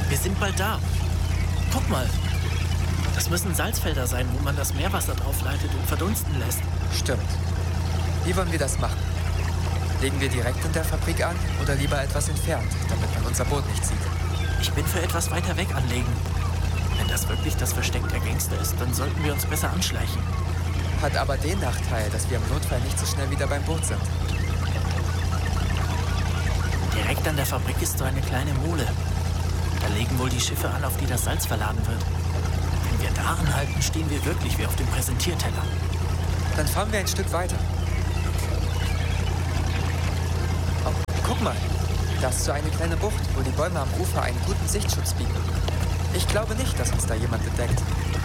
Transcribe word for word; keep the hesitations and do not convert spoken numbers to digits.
Wir sind bald da. Guck mal. Das müssen Salzfelder sein, wo man das Meerwasser draufleitet und verdunsten lässt. Stimmt. Wie wollen wir das machen? Legen wir direkt in der Fabrik an oder lieber etwas entfernt, damit man unser Boot nicht sieht? Ich bin für etwas weiter weg anlegen. Wenn das wirklich das Versteck der Gangster ist, dann sollten wir uns besser anschleichen. Hat aber den Nachteil, dass wir im Notfall nicht so schnell wieder beim Boot sind. Direkt an der Fabrik ist so eine kleine Mole. Da legen wohl die Schiffe an, auf die das Salz verladen wird. Wenn wir da anhalten, stehen wir wirklich wie auf dem Präsentierteller. Dann fahren wir ein Stück weiter. Oh, guck mal. Da ist so eine kleine Bucht, wo die Bäume am Ufer einen guten Sichtschutz bieten. Ich glaube nicht, dass uns da jemand entdeckt.